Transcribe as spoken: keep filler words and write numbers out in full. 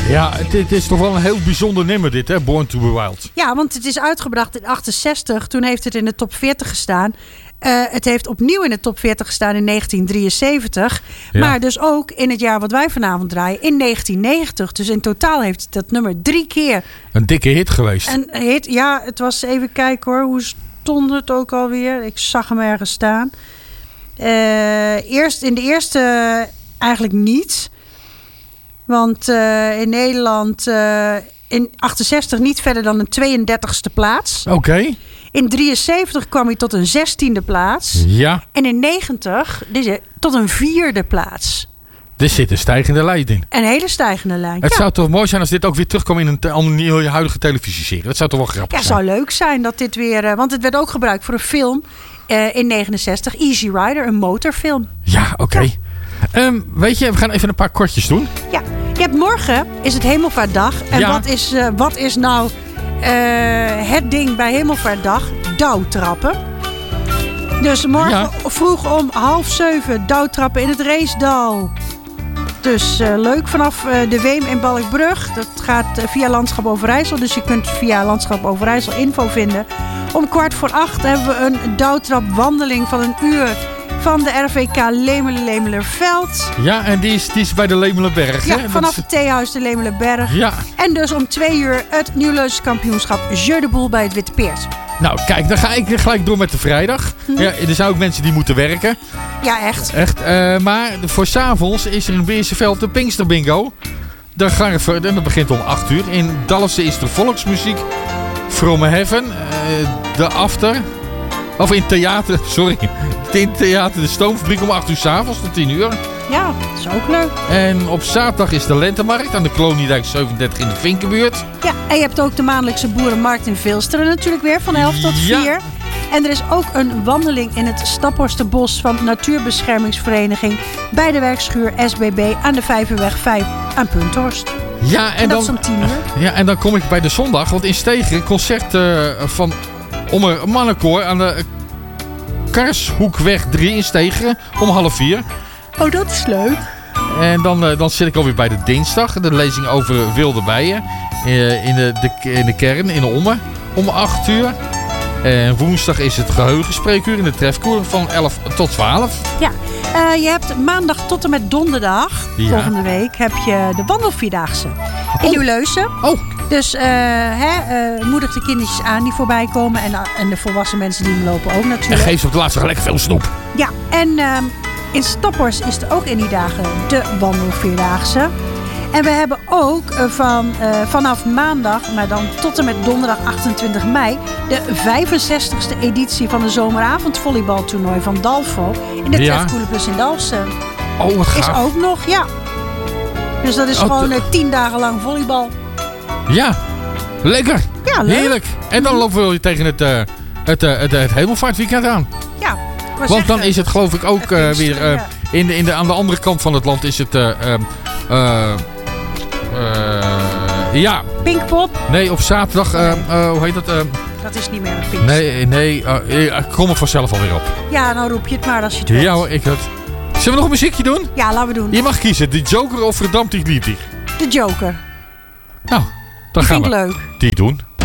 Ja, het, het is toch wel een heel bijzonder nummer dit, hè? Born to be Wild. Ja, want het is uitgebracht in achtenzestig. Toen heeft het in de top veertig gestaan. Uh, het heeft opnieuw in de top veertig gestaan in negentien drieënzeventig. Ja. Maar dus ook in het jaar wat wij vanavond draaien, in negentien negentig. Dus in totaal heeft dat nummer drie keer... Een dikke hit geweest. Een hit, ja, het was even kijken hoor. Hoe stond het ook alweer? Ik zag hem ergens staan. Uh, eerst in de eerste eigenlijk niet. Want uh, in Nederland uh, in achtenzestig niet verder dan een tweeëndertigste plaats. Oké. Okay. In drieënzeventig kwam hij tot een zestiende plaats. Ja. En in negentig dus tot een vierde plaats. Er zit een stijgende lijn in. Een hele stijgende lijn. Het ja. zou toch mooi zijn als dit ook weer terugkwam in een te, andere huidige televisieserie. Dat zou toch wel grappig ja, zijn. Ja, zou leuk zijn dat dit weer... Uh, want het werd ook gebruikt voor een film uh, in negenenzestig. Easy Rider, een motorfilm. Ja, oké. Okay. Ja. Um, weet je, we gaan even een paar kortjes doen. Ja, je hebt morgen is het Hemelvaartdag. En ja. wat, is, uh, wat is nou uh, het ding bij Hemelvaartdag? Douwtrappen. Dus morgen ja. vroeg om half zeven douwtrappen in het Reesdal. Dus uh, leuk vanaf uh, de Weem in Balkbrug. Dat gaat uh, via Landschap Overijssel. Dus je kunt via Landschap Overijssel info vinden. Om kwart voor acht hebben we een douwtrapwandeling van een uur van de R V K Lemelen-Lemelerveld. Ja, en die is, die is bij de Lemelerberg. Ja, hè? vanaf is... het theehuis de Lemelerberg. Ja. En dus om twee uur het Nieuwleus kampioenschap Jeu de Boel bij het Witte Peert. Nou, kijk, dan ga ik gelijk door met de vrijdag. Hm. Ja, er zijn ook mensen die moeten werken. Ja, echt. Echt. Uh, maar voor 's avonds is er in Beerseveld de Pinksterbingo. Dan gaan we verder. Dat begint om acht uur. In Dalfsen is er volksmuziek. From Heaven. Uh, de After. Of in theater, sorry. In theater de Stoomfabriek om acht uur 's avonds tot tien uur. Ja, dat is ook leuk. En op zaterdag is de Lentemarkt aan de Koloniedijk zevenendertig in de Vinkenbuurt. Ja, en je hebt ook de maandelijkse Boerenmarkt in Vilsteren natuurlijk weer van elf tot vier. Ja. En er is ook een wandeling in het Staphorsterbos van Natuurbeschermingsvereniging bij de werkschuur S B B aan de Vijverweg vijf aan Punthorst. Ja, en, en dat dan, is om tien uur. Ja, en dan kom ik bij de zondag, want in Stegen concert uh, van Ommer Mannenkoor aan de Karshoekweg drie in Stegen om half vier. Oh, dat is leuk. En dan, uh, dan zit ik alweer bij de dinsdag. De lezing over wilde bijen. Uh, in, de, de, in de kern, in de Ommer. Om acht uur. En woensdag is het geheugenspreekuur in de trefkoer van elf tot twaalf. Ja, uh, je hebt maandag tot en met donderdag, ja. volgende week, heb je de wandelvierdaagse in Nieuwleusen. Oh. Dus uh, hè, uh, moedig de kindertjes aan die voorbij komen. En, uh, en de volwassen mensen die lopen ook natuurlijk. En geef ze op de laatste lekker veel snoep. Ja, en uh, in Staphorst is er ook in die dagen de wandelvierdaagse. En we hebben ook van, uh, vanaf maandag, maar dan tot en met donderdag achtentwintig mei... de vijfenzestigste editie van de zomeravondvolleybaltoernooi van Dalfo... in de ja. Trefkoelenbus in Dalfsen. Oh, wat gaaf. Is ook nog, ja. Dus dat is oh, gewoon uh, tien dagen lang volleybal. Ja, lekker. Ja, leuk. Heerlijk. En dan lopen we tegen het, uh, het, uh, het, het Hemelvaartweekend aan. Ja. Want zeggen, dan is het geloof ik ook uh, weer... Uh, ja. in de, in de, aan de andere kant van het land is het... Uh, uh, uh, Uh, ja. Pinkpop? Nee, op zaterdag, uh, uh, hoe heet dat? Uh, dat is niet meer een Pinkpop. Nee, nee, uh, ik kom er vanzelf alweer op. Ja, nou roep je het maar als je het weet. Ja hoor, ik het. Zullen we nog een muziekje doen? Ja, laten we doen. Je mag kiezen, de Joker of Verdammt die Liebig. De Joker. Nou, dan die gaan vind we ik leuk. die doen.